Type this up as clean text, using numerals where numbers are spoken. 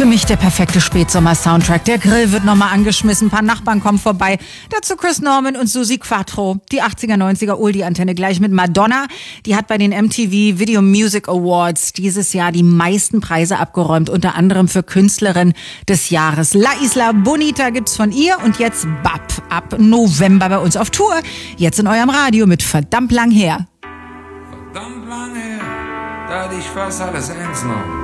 Für mich der perfekte Spätsommer-Soundtrack. Der Grill wird nochmal angeschmissen, ein paar Nachbarn kommen vorbei. Dazu Chris Norman und Susi Quattro. Die 80er, 90er Oldie-Antenne gleich mit Madonna. Die hat bei den MTV Video Music Awards dieses Jahr die meisten Preise abgeräumt, unter anderem für Künstlerin des Jahres. La Isla Bonita gibt's von ihr und jetzt BAP ab November bei uns auf Tour. Jetzt in eurem Radio mit Verdammt lang her. Verdammt lang her, da hatte ich fast alles ernst genommen.